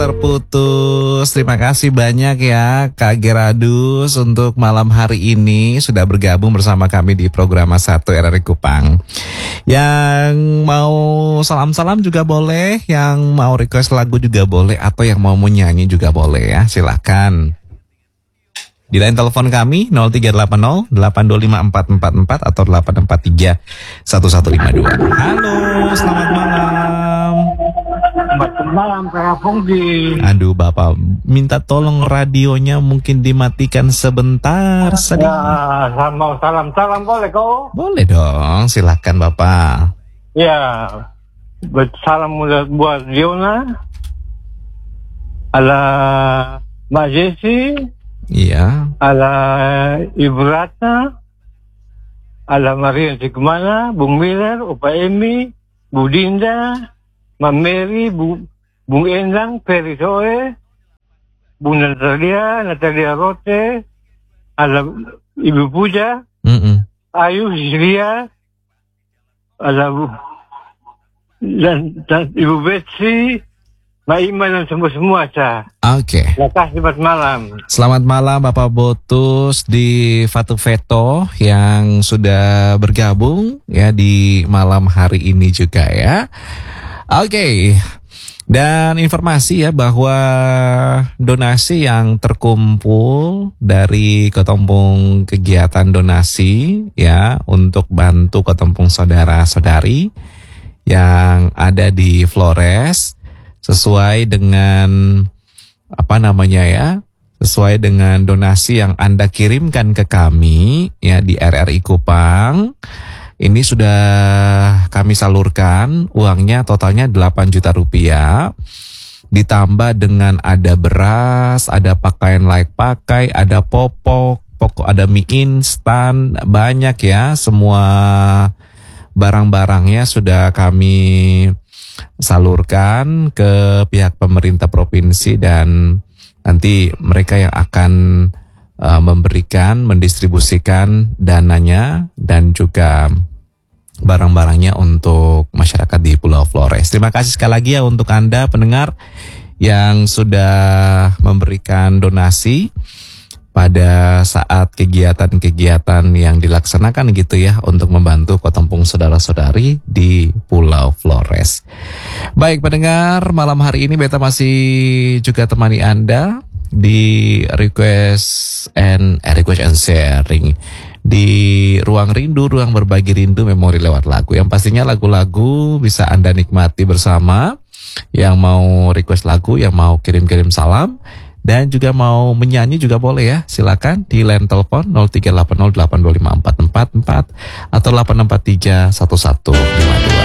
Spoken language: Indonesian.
Terputus. Terima kasih banyak ya Kak Geradus untuk malam hari ini sudah bergabung bersama kami di program 1 RRI Kupang. Yang mau salam-salam juga boleh, yang mau request lagu juga boleh, atau yang mau menyanyi juga boleh ya, silakan. Di line telepon kami 0380 825 444 atau 843 1152. Halo, selamat malam. Selamat malam, Pak Funggi. Aduh, Bapak, minta tolong radionya mungkin dimatikan sebentar. Ya, salam boleh kok? Boleh dong, silakan Bapak. Ya, salam buat Diona, ala Mbak Jesi, Iya. ala Ibu Ratna, ala Marian Sikmana, Bung Miller, Opa Emi, Bu Dinda, Mbak Mary, Bung Endang, Ferry Soe, Bu Natalia Rote, ala Ibu Puja, Ayu Sisilia, ada dan Ibu Betsy, Mbak Ima dan semua Cah. Oke. Terima kasih, selamat malam. Selamat malam Bapak Botus di Fatu Veto yang sudah bergabung ya di malam hari ini juga ya. Oke. Dan informasi ya bahwa donasi yang terkumpul dari Ketumpung kegiatan donasi ya untuk bantu Ketumpung saudara-saudari yang ada di Flores sesuai dengan sesuai dengan donasi yang Anda kirimkan ke kami ya di RRI Kupang. Ini sudah kami salurkan, uangnya totalnya 8 juta rupiah. Ditambah dengan ada beras, ada pakaian layak pakai, ada pokok, ada mie instan, banyak ya. Semua barang-barangnya sudah kami salurkan ke pihak pemerintah provinsi dan nanti mereka yang akan mendistribusikan dananya dan juga barang-barangnya untuk masyarakat di Pulau Flores. Terima kasih sekali lagi ya untuk Anda pendengar yang sudah memberikan donasi pada saat kegiatan-kegiatan yang dilaksanakan gitu ya untuk membantu Ketumpung saudara-saudari di Pulau Flores. Baik pendengar, malam hari ini Beta masih juga temani Anda di request and sharing di Ruang Rindu, Ruang Berbagi Rindu Memori lewat lagu. Yang pastinya lagu-lagu bisa Anda nikmati bersama. Yang mau request lagu, yang mau kirim-kirim salam, dan juga mau menyanyi juga boleh ya. Silakan di line telepon 0380 825 444 atau 843 1152.